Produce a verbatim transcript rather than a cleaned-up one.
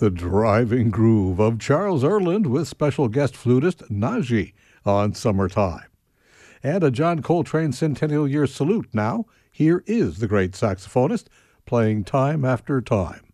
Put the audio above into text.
the driving groove of Charles Erland with special guest flutist Naji on Summertime. And a John Coltrane Centennial Year salute now. Here is the great saxophonist playing Time After Time.